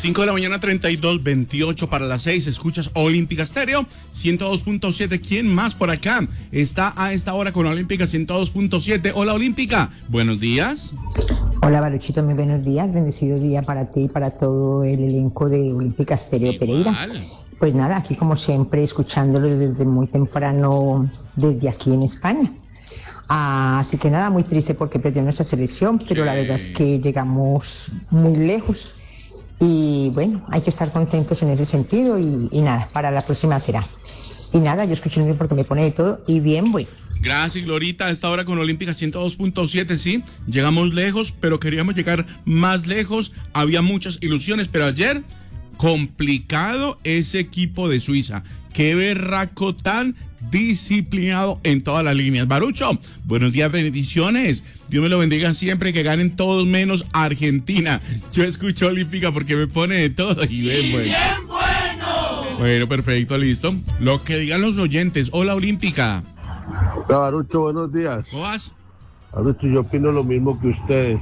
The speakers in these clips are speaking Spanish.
5 de la mañana, 32, 28 para las 6. Escuchas Olímpica Estéreo 102.7. ¿Quién más por acá está a esta hora con Olímpica 102.7? Hola, Olímpica. Buenos días. Hola, Baruchito, muy buenos días. Bendecido día para ti y para todo el elenco de Olímpica Estéreo Pereira. Pues nada, aquí como siempre, escuchándolo desde muy temprano, desde aquí en España. Así que nada, muy triste porque perdió nuestra selección, pero la verdad es que llegamos muy lejos. Y bueno, hay que estar contentos en ese sentido y nada, para la próxima será. Y nada, yo escucho muy bien porque me pone de todo y bien, bueno. Gracias, Glorita. A esta hora con Olímpica 102.7, sí, llegamos lejos, pero queríamos llegar más lejos. Había muchas ilusiones, pero ayer, complicado ese equipo de Suiza. Qué berraco tan disciplinado en todas las líneas. Barucho, buenos días, bendiciones. Dios me lo bendiga siempre, que ganen todos menos Argentina. Yo escucho Olímpica porque me pone de todo y bien bueno. ¡Bien bueno! Bueno, perfecto, listo. Lo que digan los oyentes. Hola, Olímpica. Hola, Barucho, buenos días. ¿Cómo vas? Barucho, yo opino lo mismo que ustedes.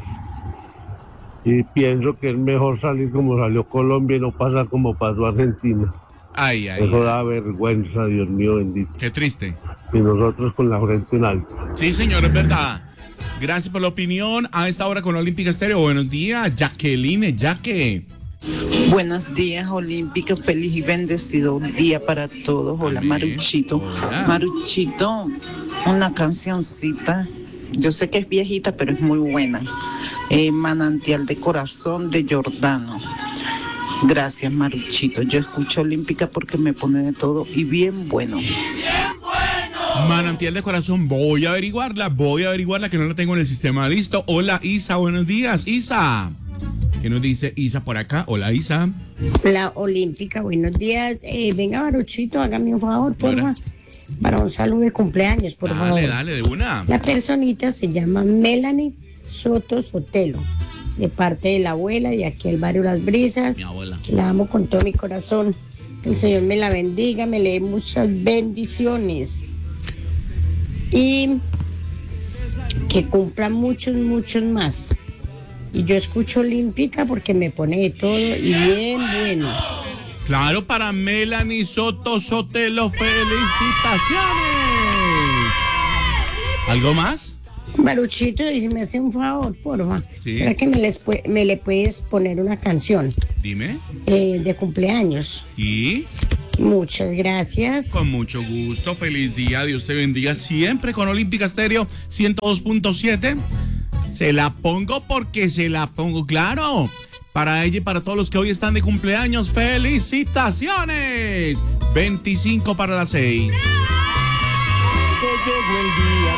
Y pienso que es mejor salir como salió Colombia y no pasar como pasó Argentina. Ay. Eso da vergüenza, Dios mío bendito. Qué triste. Y nosotros con la frente en alto. Sí, señor, es verdad. Gracias por la opinión. A esta hora con Olímpica Estéreo. Buenos días, Jacqueline, Jaque. Buenos días, Olímpica. Feliz y bendecido día para todos. Hola, Maruchito. Hola. Maruchito, una cancioncita. Yo sé que es viejita, pero es muy buena. Manantial de Corazón de Giordano. Gracias, Maruchito. Yo escucho Olímpica porque me pone de todo y bien bueno. Manantial de Corazón, voy a averiguarla que no la tengo en el sistema. Listo. Hola, Isa, buenos días. Isa. ¿Qué nos dice Isa por acá? Hola, Isa. La Olímpica, buenos días. Venga, Baruchito, hágame un favor, porfa. Para un saludo de cumpleaños, por favor. Dale, de una. La personita se llama Melanie Soto Sotelo, de parte de la abuela, de aquí el barrio Las Brisas. Mi abuela. La amo con todo mi corazón. El Señor me la bendiga, me le dé muchas bendiciones. Y que cumpla muchos más. Y yo escucho Olímpica porque me pone de todo y bien bueno. Claro, para Melanie Soto Sotelo, felicitaciones. ¿Algo más? Baruchito, y si me hace un favor, porfa. Sí. ¿Será que me le puedes poner una canción? Dime. De cumpleaños. ¿Y? Muchas gracias. Con mucho gusto, feliz día, Dios te bendiga siempre con Olímpica Estéreo 102.7. Se la pongo porque se la pongo, claro. Para ella y para todos los que hoy están de cumpleaños, ¡felicitaciones! 25 para las 6. Se llegó el día